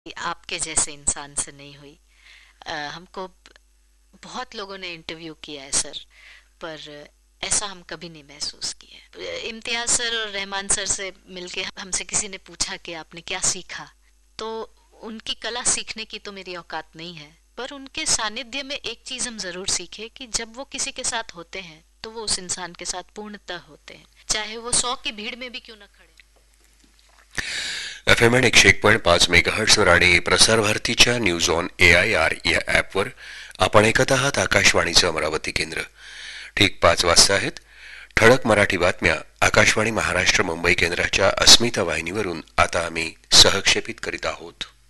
आपके जैसे इंसान से नहीं हुई। हमको बहुत लोगों ने इंटरव्यू किया है सर, पर ऐसा हम कभी नहीं महसूस किया है। इम्तियाज सर और रहमान सर से मिलके हमसे किसी ने पूछा कि आपने क्या सीखा, तो उनकी कला सीखने की तो मेरी औकात नहीं है, पर उनके सानिध्य में एक चीज हम जरूर सीखे कि जब वो किसी के साथ होते हैं तो वो उस इंसान के साथ पूर्णतः होते हैं, चाहे वो 100 की भीड़ में भी क्यों ना खड़े। एफएमएन 101.5 मेगाहर्ट्झवर आणि प्रसार भारतीच्या न्यूज ऑन AIR या ॲपवर आपण ऐकत आहात आकाशवाणीचं अमरावती केंद्र. ठीक 5 वाजता आहेत. ठळक मराठी बातम्या आकाशवाणी महाराष्ट्र मुंबई केंद्राच्या अस्मिता वाहिनीवरून आता आम्ही सहक्षेपित करीत आहोत.